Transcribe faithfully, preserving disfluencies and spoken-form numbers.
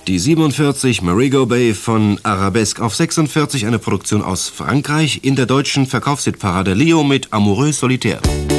Die siebenundvierzig Marigot Bay von Arabesque auf sechsundvierzig, eine Produktion aus Frankreich, in der deutschen Verkaufshitparade Leo mit Amoureux Solitaire.